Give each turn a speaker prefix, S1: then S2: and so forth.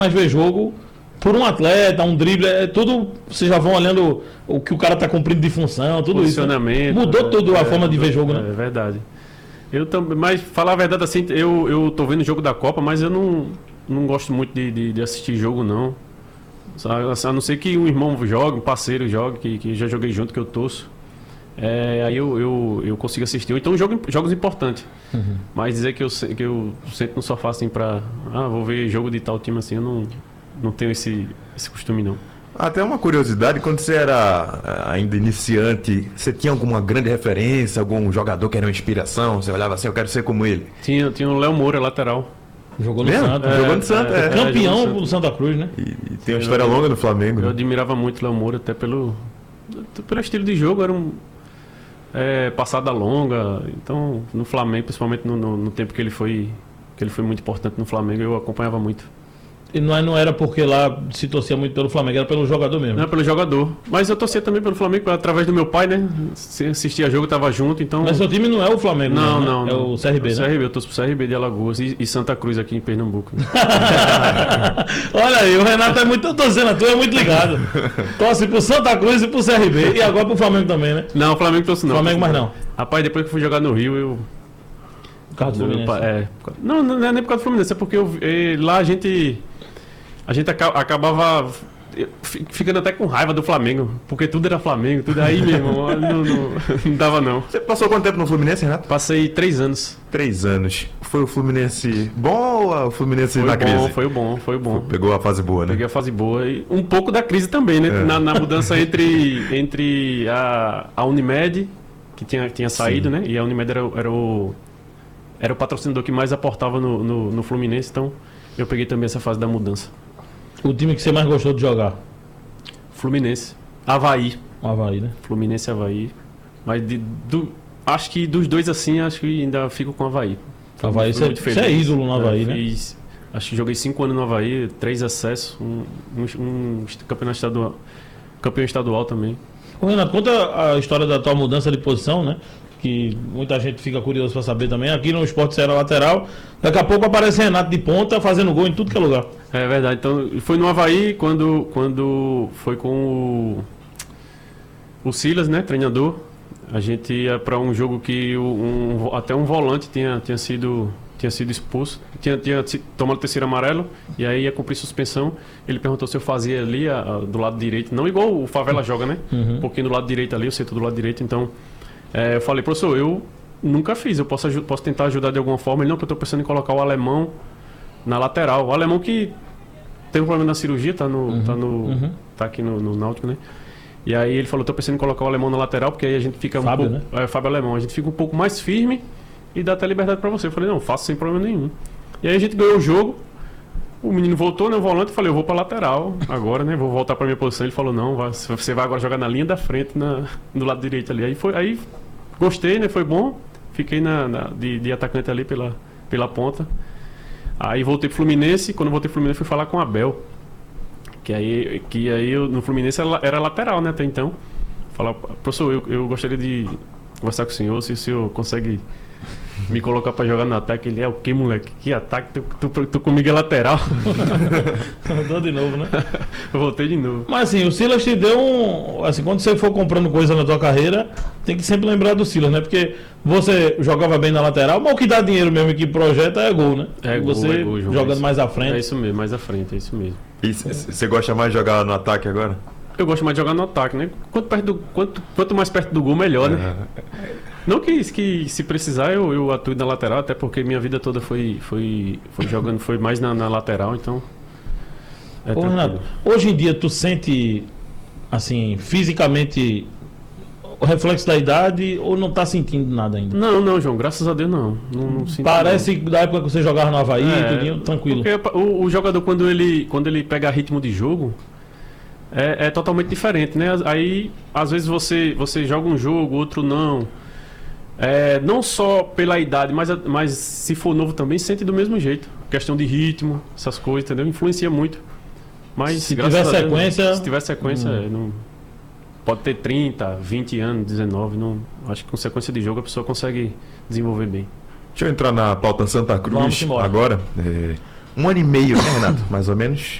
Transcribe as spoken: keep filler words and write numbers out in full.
S1: mais ver jogo por um atleta, um drible, é tudo, vocês já vão olhando o que o cara tá cumprindo de função, tudo isso. Né? Mudou tudo a
S2: é,
S1: forma de
S2: mudou,
S1: ver jogo, né?
S2: É verdade. Eu também, mas falar a verdade assim, eu, eu tô vendo o jogo da Copa, mas eu não, não gosto muito de, de, de assistir jogo, não. A não ser que um irmão jogue, um parceiro jogue, que, que já joguei junto, que eu torço. É, aí eu, eu, eu consigo assistir. Ou então jogo, jogos importantes. Uhum. Mas dizer que eu, que eu sento no sofá assim pra... Ah, vou ver jogo de tal time assim, eu não, não tenho esse, esse costume, não.
S3: Até uma curiosidade, quando você era ainda iniciante, você tinha alguma grande referência, algum jogador que era uma inspiração? Você olhava assim, eu quero ser como ele?
S2: Tinha, tinha o Léo Moura, lateral.
S1: Jogou no Santos.
S3: É, jogou no Santos, é.
S1: é. Campeão é, do Santa Cruz, né?
S3: E, e tem uma história eu, longa no Flamengo.
S2: Eu
S3: né?
S2: admirava muito o Léo Moura, até pelo, pelo estilo de jogo, era um... É, passada longa, então no Flamengo, principalmente no, no, no tempo que ele foi que ele foi muito importante no Flamengo, eu acompanhava muito.
S1: E não, não era porque lá se torcia muito pelo Flamengo, era pelo jogador mesmo.
S2: Não, pelo jogador. Mas eu torcia também pelo Flamengo através do meu pai, né? Se assistia jogo, eu tava junto, então...
S1: Mas seu time não é o Flamengo,
S2: não,
S1: né?
S2: não,
S1: é
S2: não.
S1: o C R B,
S2: é o
S1: né?
S2: C R B, eu torço pro C R B de Alagoas e, e Santa Cruz aqui em Pernambuco. Né?
S1: Olha aí, o Renato é muito torcendo, tu é muito ligado. Torce pro Santa Cruz e pro C R B. E agora pro Flamengo também, né?
S2: Não, o Flamengo torce não.
S1: Flamengo mais não.
S2: Rapaz, depois que eu fui jogar no Rio, eu...
S1: Por causa do Fluminense?
S2: É, não, não é nem por causa do Fluminense, é porque eu, lá a gente... A gente acabava ficando até com raiva do Flamengo, porque tudo era Flamengo, tudo aí mesmo, não, não, não dava não.
S3: Você passou quanto tempo no Fluminense, Renato?
S2: Passei três anos.
S3: Três anos. Foi o Fluminense bom ou o Fluminense
S2: foi
S3: na
S2: bom,
S3: crise?
S2: Foi bom, foi bom.
S3: Pegou a fase boa, né?
S2: Peguei a fase boa e um pouco da crise também, né? É. Na, na mudança entre, entre a, a Unimed, que tinha, tinha saído, Sim. né? E a Unimed era, era, o, era o patrocinador que mais aportava no, no, no Fluminense, então eu peguei também essa fase da mudança.
S1: O time que você mais gostou de jogar?
S2: Fluminense. Avaí.
S1: Avaí, né?
S2: Fluminense e Avaí. Mas de, do, acho que dos dois assim, acho que ainda fico com Avaí.
S1: Avaí, você, você é ídolo no Avaí, é, né?
S2: Fiz, acho que joguei cinco anos no Avaí, três acessos, um, um, um campeonato estadual, campeão estadual também.
S1: Ô Renato, conta a história da tua mudança de posição, né? Que muita gente fica curioso para saber também. Aqui no Sport você era lateral, daqui a pouco aparece Renato de ponta fazendo gol em tudo que é lugar.
S2: É verdade, então foi no Avaí quando, quando foi com o, o Silas, né, treinador. A gente ia para um jogo que um, até um volante tinha, tinha, sido, tinha sido expulso, tinha, tinha tomado o terceiro amarelo e aí ia cumprir suspensão. Ele perguntou se eu fazia ali a, a, do lado direito, não igual o Favela joga, né? Uhum. Um pouquinho do lado direito ali, eu sei tudo do lado direito, então... É, eu falei, professor, eu nunca fiz, eu posso, posso tentar ajudar de alguma forma. Ele, não, que eu estou pensando em colocar o alemão na lateral. O alemão que teve um problema na cirurgia, tá, no, uhum, tá, no, uhum. tá aqui no, no Náutico, né? E aí ele falou, estou pensando em colocar o alemão na lateral, porque aí a gente fica
S1: Fábio,
S2: um pouco...
S1: né?
S2: É, Fábio Alemão, a gente fica um pouco mais firme e dá até liberdade para você. Eu falei, não, faço sem problema nenhum. E aí a gente ganhou o jogo, o menino voltou, né, o volante, eu falei, eu vou para lateral agora, né, vou voltar para minha posição. Ele falou, não, vai, você vai agora jogar na linha da frente, na, do lado direito ali. Aí foi... Aí, gostei, né? Foi bom. Fiquei na, na, de, de atacante ali pela, pela ponta. Aí voltei pro Fluminense. Quando voltei pro Fluminense, fui falar com o Abel. Que aí, que aí eu, no Fluminense era, era lateral, né? Até então. Falar, professor, eu, eu gostaria de conversar com o senhor, se o senhor consegue me colocar pra jogar no ataque. Ele é o que, moleque? Que ataque? Tu, tu, tu comigo é lateral.
S1: Voltou de novo, né?
S2: Eu voltei de novo.
S1: Mas assim, o Silas te deu um... Assim, quando você for comprando coisa na tua carreira, tem que sempre lembrar do Silas, né? Porque você jogava bem na lateral, mas o que dá dinheiro mesmo que projeta é gol, né?
S2: É gol,
S1: você
S2: é gol, João,
S1: jogando
S2: é
S1: mais à frente.
S2: É isso mesmo, mais à frente, é isso mesmo.
S3: E você gosta mais de jogar no ataque agora?
S2: Eu gosto mais de jogar no ataque, né? Quanto, perto do, quanto, quanto mais perto do gol, melhor, né? É. Não que, que se precisar eu, eu atue na lateral, até porque minha vida toda foi, foi, foi jogando, foi mais na, na lateral, então... É
S1: Ô, Renato, hoje em dia tu sente, assim, fisicamente o reflexo da idade ou não tá sentindo nada ainda?
S2: Não, não, João, graças a Deus não. não, não sinto
S1: Parece
S2: não.
S1: Da época que você jogava no Avaí, é, tudinho, tranquilo.
S2: Porque o, o jogador, quando ele, quando ele pega ritmo de jogo, é, é totalmente diferente, né? Aí, às vezes você, você joga um jogo, outro não... É, não só pela idade, mas, mas se for novo também, sente do mesmo jeito. Questão de ritmo, essas coisas, entendeu? Influencia muito. Mas
S1: se tiver sequência...
S2: Deus, se tiver sequência, hum. não, pode ter trinta, vinte anos, dezenove. Não, acho que com sequência de jogo a pessoa consegue desenvolver bem.
S3: Deixa eu entrar na pauta Santa Cruz agora. É, Um ano e meio, né, Renato? Mais ou menos.